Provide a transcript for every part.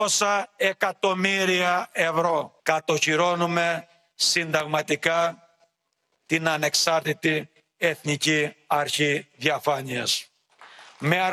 200 εκατομμύρια ευρώ. Κατοχυρώνουμε συνταγματικά την ανεξάρτητη Εθνική Αρχή Διαφάνειας. Με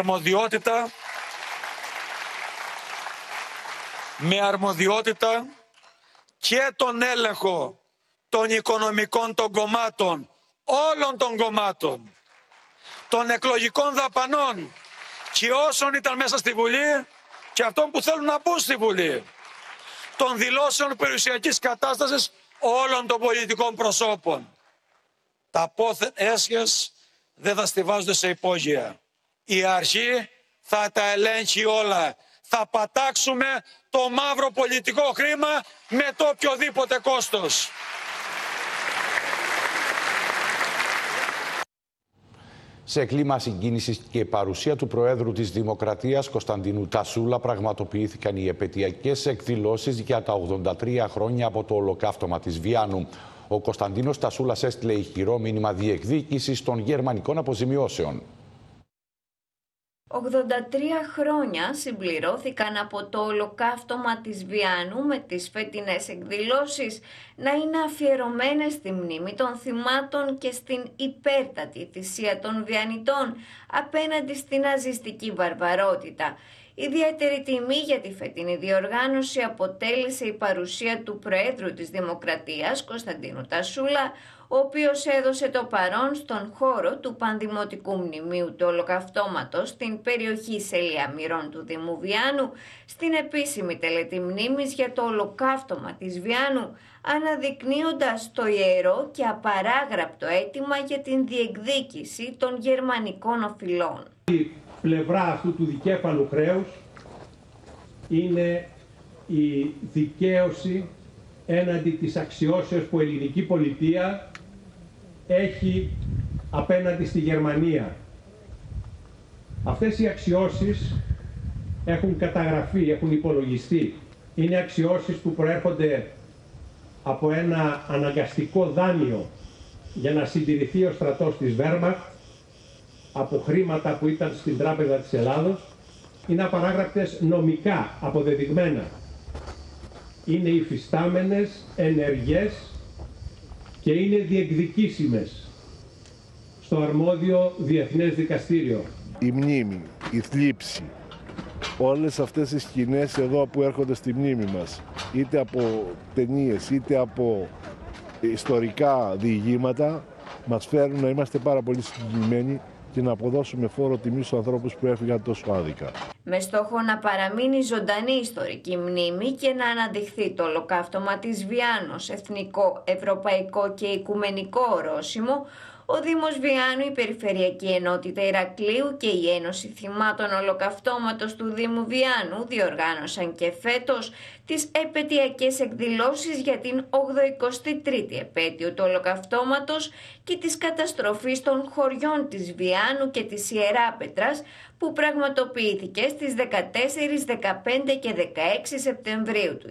αρμοδιότητα και τον έλεγχο των οικονομικών των κομμάτων, όλων των κομμάτων, των εκλογικών δαπανών και όσων ήταν μέσα στη Βουλή και αυτών που θέλουν να μπουν στη Βουλή, των δηλώσεων περιουσιακής κατάστασης όλων των πολιτικών προσώπων. Τα πόθεν έσχες δεν θα στιβάζονται σε υπόγεια. Η αρχή θα τα ελέγχει όλα. Θα πατάξουμε το μαύρο πολιτικό χρήμα με το οποιοδήποτε κόστος. Σε κλίμα συγκίνησης και παρουσία του Προέδρου της Δημοκρατίας Κωνσταντίνου Τασούλα πραγματοποιήθηκαν οι επετειακές εκδηλώσεις για τα 83 χρόνια από το ολοκαύτωμα της Βιάννου. Ο Κωνσταντίνος Τασούλας έστειλε ηχηρό μήνυμα διεκδίκησης των γερμανικών αποζημιώσεων. 83 χρόνια συμπληρώθηκαν από το ολοκαύτωμα της Βιάννου, με τις φετινές εκδηλώσεις να είναι αφιερωμένες στη μνήμη των θυμάτων και στην υπέρτατη θυσία των Βιαννιτών απέναντι στην ναζιστική βαρβαρότητα. Ιδιαίτερη τιμή για τη φετινή διοργάνωση αποτέλεσε η παρουσία του Προέδρου της Δημοκρατίας Κωνσταντίνου Τασούλα, ο οποίος έδωσε το παρόν στον χώρο του Πανδημοτικού Μνημείου του Ολοκαυτώματος στην περιοχή Σελία Μυρών του Δήμου Βιάννου, στην επίσημη τελετή μνήμης για το ολοκαύτωμα της Βιάννου, αναδεικνύοντας το ιερό και απαράγραπτο αίτημα για την διεκδίκηση των γερμανικών οφειλών. Η πλευρά αυτού του δικέφαλου χρέους είναι η δικαίωση έναντι της αξιώσεως που η ελληνική πολιτεία έχει απέναντι στη Γερμανία. Αυτές οι αξιώσεις έχουν καταγραφεί, έχουν υπολογιστεί. Είναι αξιώσεις που προέρχονται από ένα αναγκαστικό δάνειο για να συντηρηθεί ο στρατός της Βέρμαχτ, από χρήματα που ήταν στην Τράπεζα της Ελλάδος. Είναι απαράγραπτες νομικά, αποδεδειγμένα. Είναι υφιστάμενες, ενεργές και είναι διεκδικήσιμες στο αρμόδιο Διεθνές Δικαστήριο. Η μνήμη, η θλίψη, όλες αυτές οι σκηνές εδώ που έρχονται στη μνήμη μας, είτε από ταινίες είτε από ιστορικά διηγήματα, μας φέρουν να είμαστε πάρα πολύ συγκινημένοι και να αποδώσουμε φόρο τιμή στους ανθρώπους που έφυγαν τόσο άδικα. Με στόχο να παραμείνει ζωντανή ιστορική μνήμη και να αναδειχθεί το ολοκαύτωμα της Βιάννου ως εθνικό, ευρωπαϊκό και οικουμενικό ορόσημο, ο Δήμος Βιάννου, η Περιφερειακή Ενότητα Ηρακλείου και η Ένωση Θυμάτων Ολοκαυτώματος του Δήμου Βιάννου διοργάνωσαν και φέτος τις επετειακές εκδηλώσεις για την 83η επέτειο του Ολοκαυτώματος και της καταστροφής των χωριών της Βιάννου και της Ιεράπετρας, που πραγματοποιήθηκε στις 14, 15 και 16 Σεπτεμβρίου του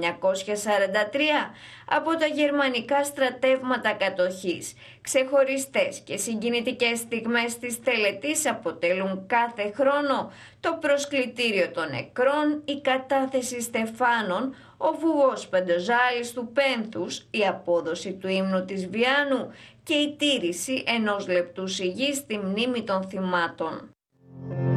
1943 από τα γερμανικά στρατεύματα κατοχής. Ξεχωριστές και συγκινητικές στιγμές της τελετής αποτελούν κάθε χρόνο το προσκλητήριο των νεκρών, η κατάθεση στεφάνων, ο βουβός Πεντοζάλης του Πένθους, η απόδοση του ύμνου της Βιάννου και η τήρηση ενός λεπτού σιγής στη μνήμη των θυμάτων.